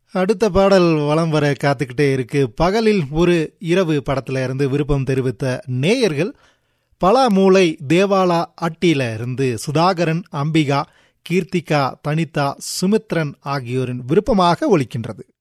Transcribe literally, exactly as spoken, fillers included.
அடுத்த பாடல் வலம் வர காத்துக்கிட்டே இருக்கு. பகலில் ஒரு இரவு படத்துல இருந்து விருப்பம் தெரிவித்த நேயர்கள் பலாமூலை தேவாலா அட்டியில இருந்து சுதாகரன், அம்பிகா, கீர்த்திகா, தனிதா, சுமித்ரன் ஆகியோரின் விருப்பமாக ஒலிக்கின்றது.